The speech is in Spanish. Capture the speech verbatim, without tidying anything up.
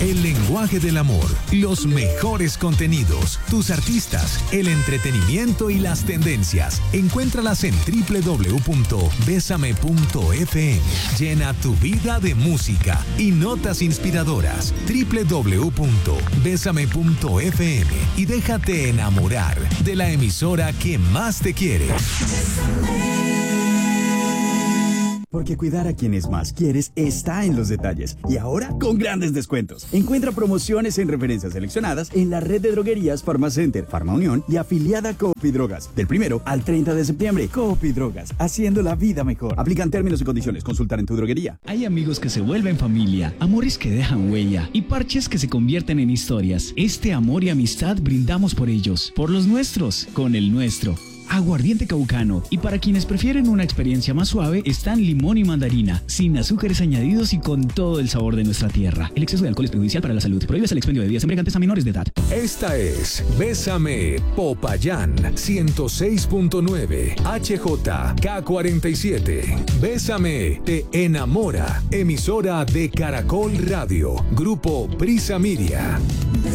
el lenguaje del amor, los mejores contenidos, tus artistas, el entretenimiento y las tendencias. Encuéntralas en doble u doble u doble u punto besame punto efe eme. Llena tu vida de música y notas inspiradoras. doble u doble u doble u punto besame punto efe eme y déjate enamorar de la emisora que más te quiere. Porque cuidar a quienes más quieres está en los detalles. Y ahora con grandes descuentos. Encuentra promociones en referencias seleccionadas en la red de droguerías Farmacenter, Farma Unión y afiliada Coop y Drogas. Del primero al treinta de septiembre. Coop y Drogas, haciendo la vida mejor. Aplican términos y condiciones. Consultar en tu droguería. Hay amigos que se vuelven familia, amores que dejan huella y parches que se convierten en historias. Este amor y amistad brindamos por ellos, por los nuestros, con el nuestro. Aguardiente Caucano. Y para quienes prefieren una experiencia más suave, están limón y mandarina, sin azúcares añadidos y con todo el sabor de nuestra tierra. El exceso de alcohol es perjudicial para la salud. Prohíbes el expendio de bebidas embriagantes a menores de edad. Esta es Bésame Popayán ciento seis punto nueve H J K cuarenta y siete. Bésame te enamora. Emisora de Caracol Radio. Grupo Prisa Miria.